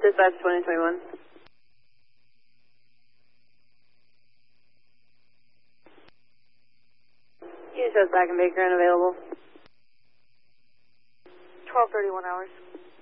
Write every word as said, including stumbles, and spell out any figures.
Dispatch twenty twenty-one. You shows back in Baker unavailable. twelve thirty-one hours.